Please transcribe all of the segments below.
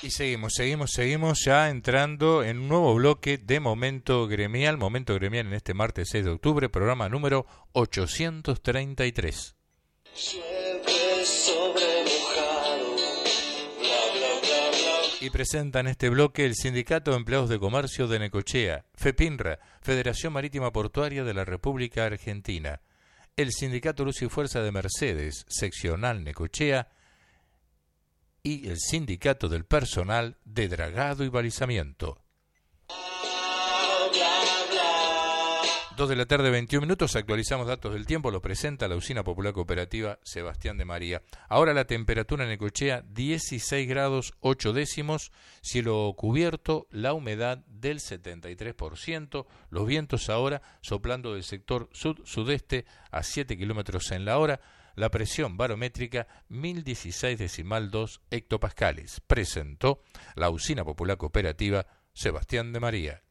Y seguimos ya entrando en un nuevo bloque de Momento Gremial en este martes 6 de octubre, programa número 833. Llueve sobre mojado, bla, bla, bla, bla. Y presenta en este bloque el Sindicato de Empleados de Comercio de Necochea, FEPINRA, Federación Marítima Portuaria de la República Argentina, el Sindicato Luz y Fuerza de Mercedes, Seccional Necochea, y el Sindicato del Personal de Dragado y Balizamiento. 2 de la tarde, 21 minutos, actualizamos datos del tiempo, lo presenta la Usina Popular Cooperativa Sebastián de María. Ahora la temperatura en Necochea, 16 grados 8 décimos, cielo cubierto, la humedad del 73%, los vientos ahora soplando del sector sud-sudeste a 7 kilómetros en la hora, la presión barométrica 1016,2 hectopascales. Presentó la Usina Popular Cooperativa Sebastián de María.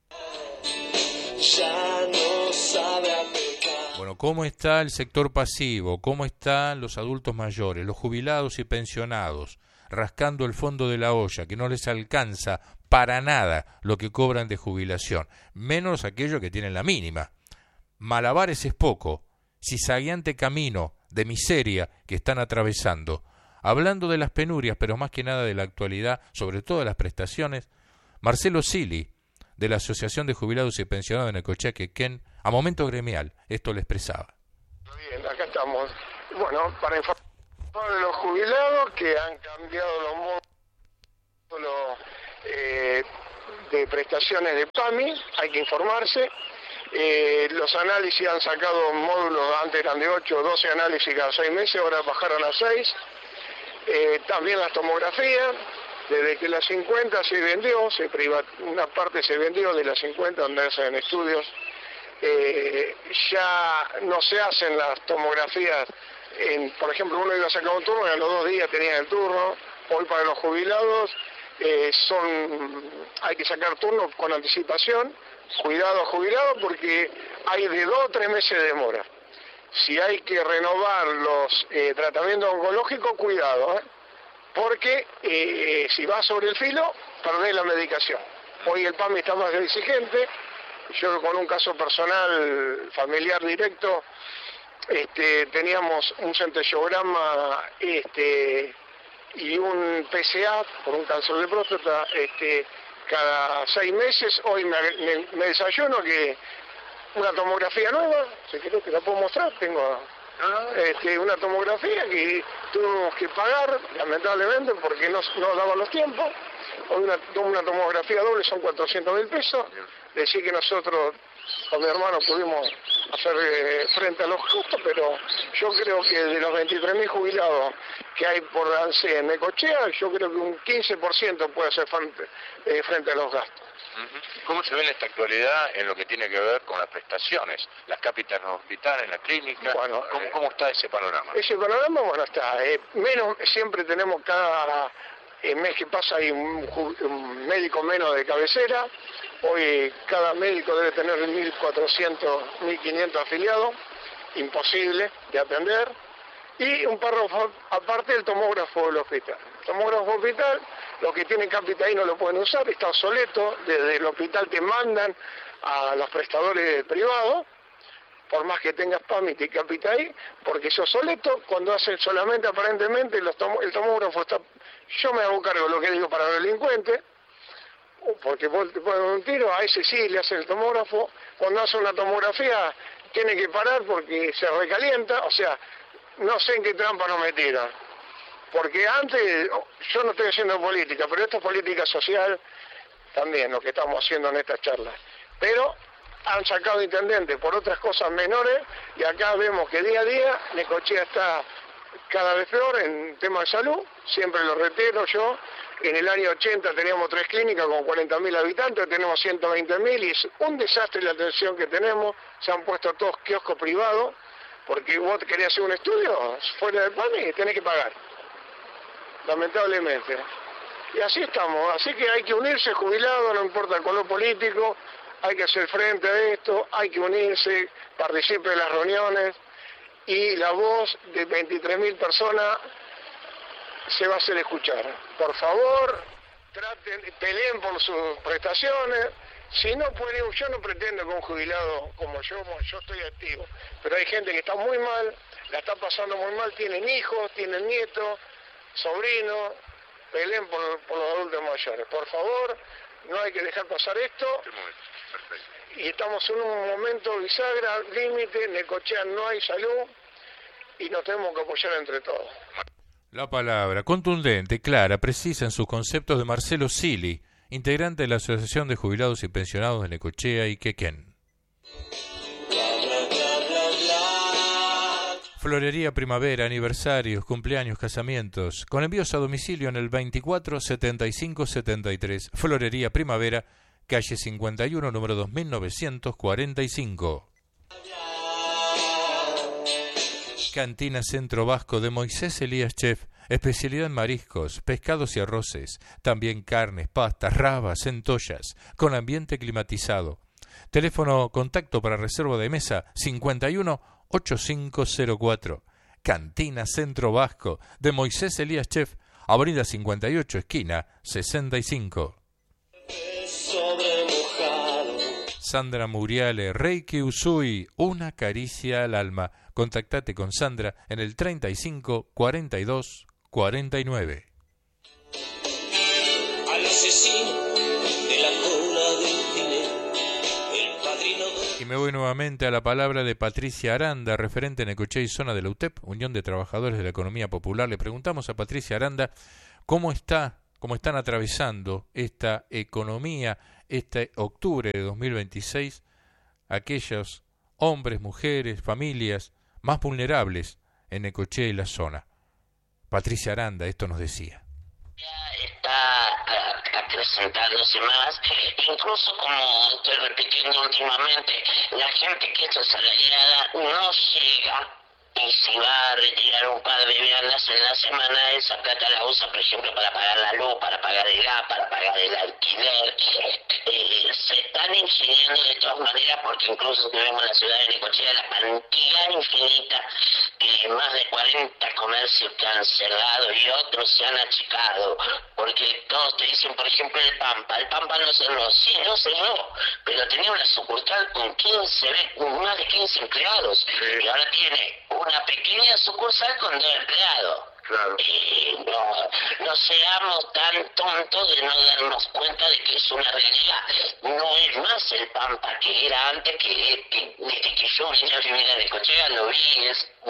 Ya no sabe a pecar. Bueno, ¿cómo está el sector pasivo? ¿Cómo están los adultos mayores, los jubilados y pensionados, rascando el fondo de la olla, que no les alcanza para nada lo que cobran de jubilación, menos aquellos que tienen la mínima? Malabares es poco, cizagueante camino de miseria que están atravesando. Hablando de las penurias, pero más que nada de la actualidad, sobre todo de las prestaciones, Marcelo Sili, de la Asociación de Jubilados y Pensionados de Necochea, Quequén, a Momento Gremial, esto le expresaba. Bien, acá estamos. Bueno, para informar a los jubilados que han cambiado los módulos de prestaciones de PAMI, hay que informarse. Los análisis han sacado módulos, antes eran de 8 o 12 análisis cada 6 meses, ahora bajaron a 6. También las tomografías, desde que las 50 se vendió, una parte se vendió de las 50 donde hacen estudios, ya no se hacen las tomografías, por ejemplo, uno iba a sacar un turno y a los 2 días tenía el turno. Hoy para los jubilados hay que sacar turnos con anticipación. Cuidado jubilado porque hay de 2 o 3 meses de demora. Si hay que renovar los tratamientos oncológicos, cuidado, porque si vas sobre el filo, perdés la medicación. Hoy el PAMI está más exigente. Yo con un caso personal, familiar directo, teníamos un centellograma y un PSA por un cáncer de próstata cada 6 meses. Hoy me desayuno que una tomografía nueva, si querés te la puedo mostrar, tengo una tomografía que tuvimos que pagar, lamentablemente, porque no daban los tiempos. Hoy una tomografía doble son 400.000 pesos. Decir que nosotros con mi hermano pudimos hacer frente a los costos, pero yo creo que de los 23.000 jubilados que hay por ANSE en Necochea, yo creo que un 15% puede hacer frente a los gastos. ¿Cómo se ve en esta actualidad en lo que tiene que ver con las prestaciones? Las cápitas en los hospitales, en la clínica, bueno, ¿cómo está ese panorama? Ese panorama, bueno, está. Siempre tenemos cada mes que pasa hay un médico menos de cabecera. Hoy cada médico debe tener 1.400, 1.500 afiliados, imposible de atender. Y un párrafo aparte del tomógrafo del hospital. El tomógrafo hospital, los que tienen Capitaí no lo pueden usar, está obsoleto. Desde el hospital te mandan a los prestadores privados, por más que tengas PAMI y Capitaí, porque es obsoleto. Cuando hacen solamente aparentemente el tomógrafo está... Yo me hago cargo de lo que digo para los delincuentes, porque vos te ponen un tiro, a ese sí le hacen el tomógrafo. Cuando hace una tomografía tiene que parar porque se recalienta, o sea, no sé en qué trampa nos metieron. Porque antes, yo no estoy haciendo política, pero esto es política social también, lo que estamos haciendo en estas charlas. Pero han sacado intendentes por otras cosas menores y acá vemos que día a día Necochea está cada vez peor en temas de salud. Siempre lo reitero yo, en el año 80 teníamos 3 clínicas con 40.000 habitantes, tenemos 120.000 y es un desastre la atención que tenemos. Se han puesto todos kioscos privados, porque vos querías hacer un estudio fuera del PAMI y tenés que pagar, lamentablemente. Y así estamos, así que hay que unirse jubilados, no importa el color político, hay que hacer frente a esto, hay que unirse, participe de las reuniones y la voz de 23.000 personas se va a hacer escuchar. Por favor, peleen por sus prestaciones. Si no pueden, yo no pretendo que un jubilado como yo estoy activo, pero hay gente que está muy mal, la está pasando muy mal, tienen hijos, tienen nietos, sobrinos, peleen por los adultos mayores. Por favor, no hay que dejar pasar esto. Y estamos en un momento bisagra, límite, Necochea no hay salud y nos tenemos que apoyar entre todos. La palabra contundente, clara, precisa en sus conceptos de Marcelo Sili, integrante de la Asociación de Jubilados y Pensionados de Necochea y Quequén. Florería Primavera, aniversarios, cumpleaños, casamientos, con envíos a domicilio en el 24 75 73. Florería Primavera, calle 51, número 2945. Cantina Centro Vasco de Moisés Elías Chef, especialidad en mariscos, pescados y arroces, también carnes, pastas, rabas, centollas, con ambiente climatizado. Teléfono contacto para reserva de mesa 51 8504. Cantina Centro Vasco de Moisés Elías Chef, avenida 58, esquina 65. Sandra Muriale, Reiki Usui, una caricia al alma. Contactate con Sandra en el 35 42 49. Al asesino de la cola del dinero, el padrino de... Y me voy nuevamente a la palabra de Patricia Aranda, referente en Necochea y zona de la UTEP, Unión de Trabajadores de la Economía Popular. Le preguntamos a Patricia Aranda cómo están atravesando esta economía, este octubre de 2026, aquellos hombres, mujeres, familias más vulnerables en Necochea y la zona. Patricia Aranda esto nos decía. Está acrecentándose más, incluso como estoy repitiendo últimamente, la gente que es asalariada no llega. Y si va a retirar un par de viandas en la semana, esa plata la usa, por ejemplo, para pagar la luz, para pagar el gas, para pagar el alquiler. Se están ingeniando de todas maneras, porque incluso vemos en la ciudad de Necochea la cantidad infinita, más de 40 comercios que han cerrado y otros se han achicado, porque todos te dicen, por ejemplo, el Pampa no cerró, sí, no cerró, pero tenía una sucursal con más de 15 empleados, y ahora tiene una pequeña sucursal con 2 empleados. Claro. No seamos tan tontos de no darnos cuenta de que es una realidad. No es más el Pampa que era antes, que desde que yo vine a vivir a Necochea lo vi,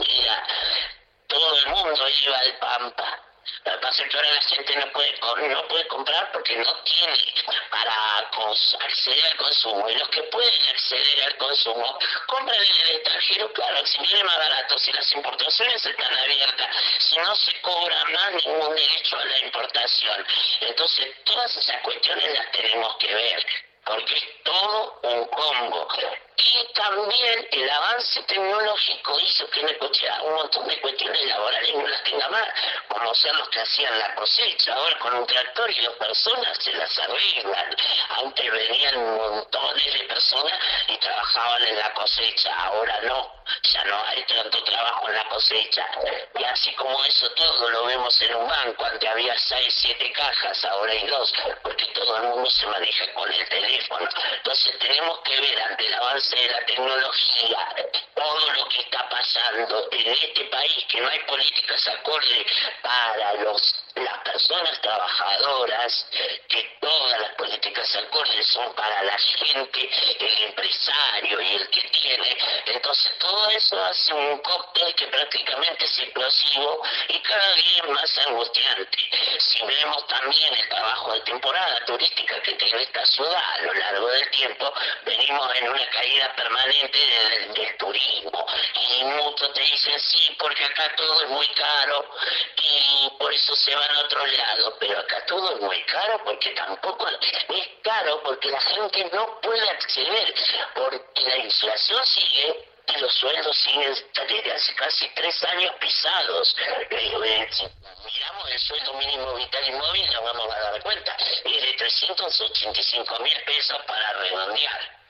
todo el mundo iba al Pampa. Lo que pasa es que ahora la gente no puede comprar porque no tiene para acceder al consumo. Y los que pueden acceder al consumo compran en el extranjero, claro, si viene más barato, si las importaciones están abiertas, si no se cobra más ningún derecho a la importación. Entonces todas esas cuestiones las tenemos que ver, porque es todo un combo. Y también el avance tecnológico hizo que Necochea un montón de cuestiones laborales no las tenga más, como ser los que hacían la cosecha. Ahora con un tractor y 2 personas se las arreglan. Antes venían montones de personas y trabajaban en la cosecha, ahora no, ya no hay tanto trabajo en la cosecha. Y así como eso todo lo vemos en un banco, antes había 6, 7 cajas, ahora hay 2, porque todo el mundo se maneja con el teléfono. Entonces tenemos que ver ante el avance de la tecnología todo lo que está pasando en este país, que no hay políticas acordes para las personas trabajadoras, que todas las políticas acordes son para la gente, el empresario y el que tiene. Entonces todo eso hace un cóctel que prácticamente es explosivo y cada día es más angustiante. Si vemos también el trabajo de temporada turística que tiene esta ciudad a lo largo del tiempo, venimos en una caída permanente del turismo, y muchos te dicen sí, porque acá todo es muy caro y por eso se van a otro lado, pero acá todo es muy caro porque tampoco es caro, porque la gente no puede acceder, porque la inflación sigue y los sueldos siguen desde hace casi 3 años pisados. Si miramos el sueldo mínimo vital y móvil, nos vamos a dar cuenta, es de 385.000 pesos para redondear.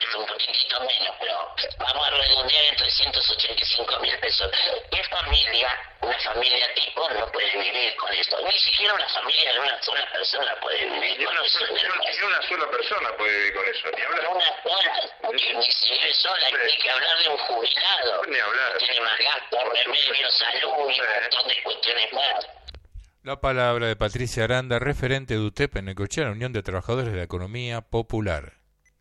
un poquitito menos, pero vamos a redondear en 385.000 pesos. ¿Qué familia, una familia tipo, no puede vivir con esto? Ni siquiera una familia de una sola persona puede vivir con eso. Ni una sola persona puede vivir con eso, ni hablar. Una sola, porque ni si vive sola, hay que hablar de un jubilado. Ni hablar. Tiene más gastos, remedios, salud y un montón de cuestiones más. La palabra de Patricia Aranda, referente de UTEP en Necochea, la Unión de Trabajadores de la Economía Popular.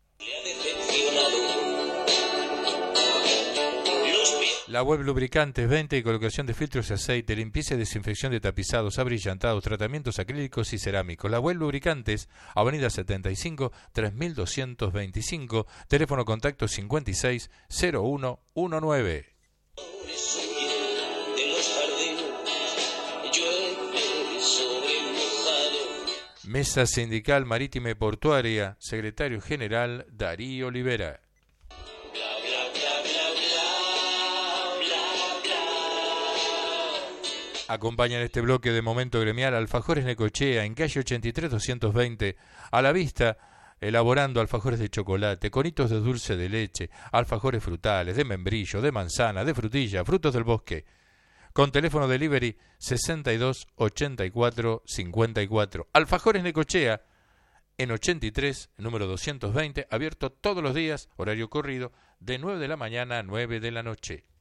La web lubricantes, venta y colocación de filtros de aceite, limpieza y desinfección de tapizados, abrillantados, tratamientos acrílicos y cerámicos. La web lubricantes, Avenida 75, 3225, teléfono contacto 560119. Mesa Sindical Marítima y Portuaria, secretario general Darío Olivera. Acompañan este bloque de Momento Gremial Alfajores Necochea, en calle 83 220, a la vista, elaborando alfajores de chocolate, conitos de dulce de leche, alfajores frutales, de membrillo, de manzana, de frutilla, frutos del bosque. Con teléfono delivery 62 84 54. Alfajores Necochea, en 83, número 220, abierto todos los días, horario corrido, de 9 de la mañana a 9 de la noche.